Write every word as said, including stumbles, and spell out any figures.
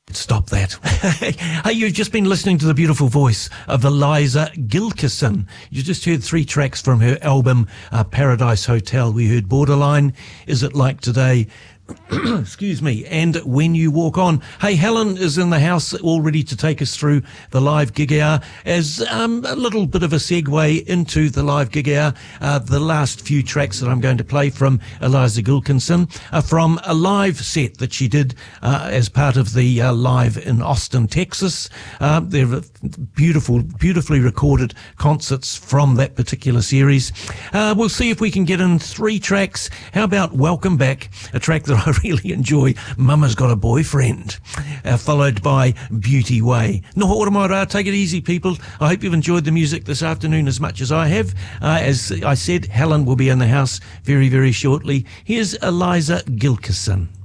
Stop that. Hey, you've just been listening to the beautiful voice of Eliza Gilkyson. You just heard three tracks from her album, uh, Paradise Hotel. We heard Borderline, Is It Like Today, excuse me, and When You Walk On. Hey, Helen is in the house, all ready to take us through the live gig hour. As um, a little bit of a segue into the live gig hour, uh, the last few tracks that I'm going to play from Eliza Gilkyson are from a live set that she did uh, as part of the uh, live in Austin, Texas. Uh, they're beautiful, beautifully recorded concerts from that particular series. Uh, we'll see if we can get in three tracks. How about Welcome Back, a track that I really enjoy, Mama's Got a Boyfriend, uh, followed by Beauty Way. No Horamaura, take it easy, people. I hope you've enjoyed the music this afternoon as much as I have. Uh, as I said, Helen will be in the house very, very shortly. Here's Eliza Gilkyson.